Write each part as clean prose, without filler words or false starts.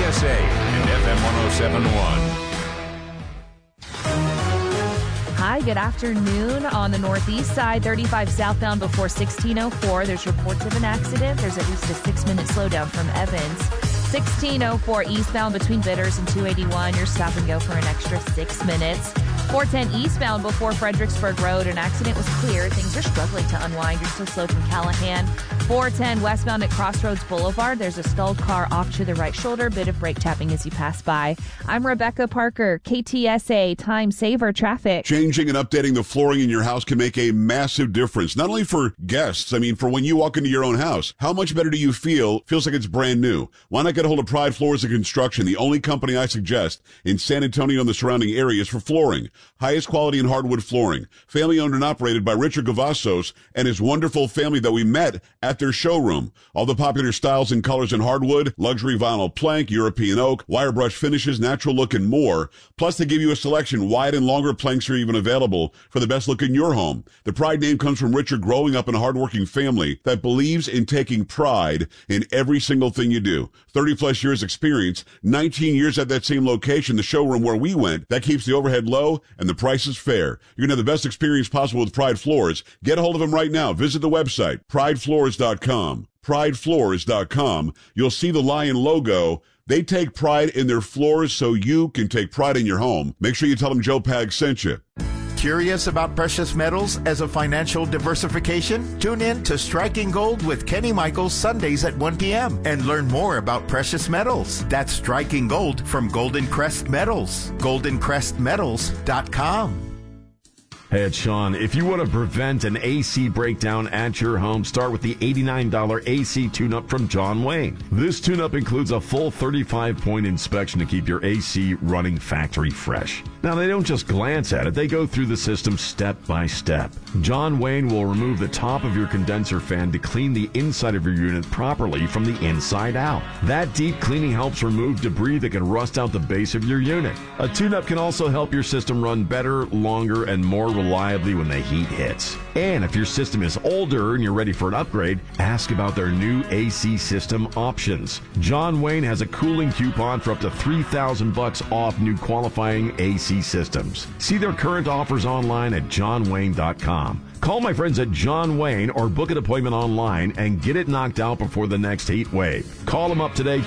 KTSA and FM 107.1. Hi, good afternoon. On the northeast side, 35 southbound before 1604. There's reports of an accident. There's at least a 6-minute slowdown from Evans. 1604 eastbound between Bitters and 281. Your stop and go for an extra 6 minutes. 410 eastbound before Fredericksburg Road. An accident was clear. Things are struggling to unwind. You're still slow from Callahan. 410 westbound at Crossroads Boulevard. There's a stalled car off to the right shoulder. Bit of brake tapping as you pass by. I'm Rebecca Parker, KTSA Time Saver Traffic. Changing and updating the flooring in your house can make a massive difference. Not only for guests, for when you walk into your own house. How much better do you feel? Feels like it's brand new. Why not get a hold of Pride Floors and Construction, the only company I suggest in San Antonio and the surrounding areas for flooring. Highest quality in hardwood flooring. Family owned and operated by Richard Gavassos and his wonderful family that we met at their showroom. All the popular styles and colors in hardwood, luxury vinyl plank, European oak, wire brush finishes, natural look, and more. Plus, they give you a selection. Wide and longer planks are even available for the best look in your home. The Pride name comes from Richard growing up in a hardworking family that believes in taking pride in every single thing you do. 30-plus years experience, 19 years at that same location, the showroom where we went. That keeps the overhead low and the price is fair. You're going to have the best experience possible with Pride Floors. Get a hold of them right now. Visit the website, pridefloors.com. Pridefloors.com. You'll see the lion logo. They take pride in their floors so you can take pride in your home. Make sure you tell them Joe Pag sent you. Curious about precious metals as a financial diversification? Tune in to Striking Gold with Kenny Michaels Sundays at 1 p.m. and learn more about precious metals. That's Striking Gold from Golden Crest Metals. GoldenCrestMetals.com. Hey, it's Sean. If you want to prevent an AC breakdown at your home, start with the $89 AC tune-up from John Wayne. This tune-up includes a full 35-point inspection to keep your AC running factory fresh. Now, they don't just glance at it. They go through the system step by step. John Wayne will remove the top of your condenser fan to clean the inside of your unit properly from the inside out. That deep cleaning helps remove debris that can rust out the base of your unit. A tune-up can also help your system run better, longer, and more reliably when the heat hits. And if your system is older and you're ready for an upgrade, ask about their new AC system options. John Wayne has a cooling coupon for up to $3,000 off new qualifying AC systems. See their current offers online at johnwayne.com. Call my friends at John Wayne or book an appointment online and get it knocked out before the next heat wave. Call them up today,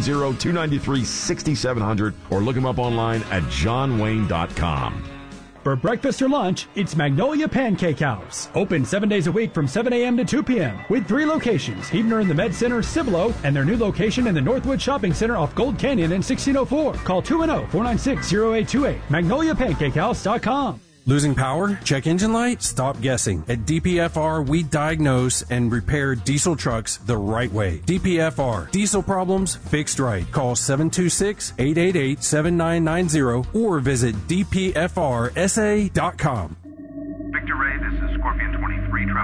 210-293-6700, or look them up online at johnwayne.com. For breakfast or lunch, it's Magnolia Pancake House. Open 7 days a week from 7 a.m. to 2 p.m. with 3 locations, Heavener in the Med Center, Cibolo, and their new location in the Northwood Shopping Center off Gold Canyon in 1604. Call 210-496-0828. MagnoliaPancakeHouse.com. Losing power? Check engine light? Stop guessing. At DPFR, we diagnose and repair diesel trucks the right way. DPFR. Diesel problems fixed right. Call 726-888-7990 or visit dpfrsa.com.